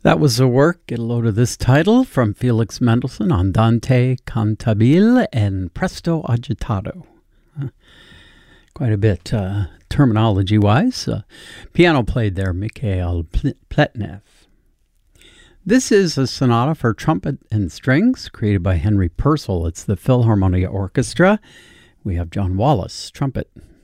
That was a work, get a load of this title, from Felix Mendelssohn, Andante cantabile and Presto agitato. Quite a bit terminology-wise. Piano played there, Mikhail Pletnev. This is a sonata for trumpet and strings created by Henry Purcell. It's the Philharmonia Orchestra. We have John Wallace, trumpet,